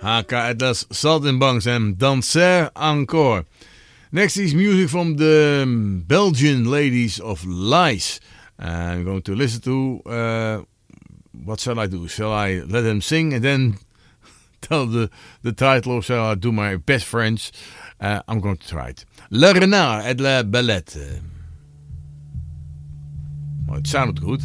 HK Atlas, Saltimbanks and Danser Encore. Next is music from the Belgian Ladies of Lies. I'm going to listen to, what shall I do? Shall I let them sing and then tell the title, or shall I do my best French? I'm going to try it. Le Renard et la Belette. Oh, it sounded good.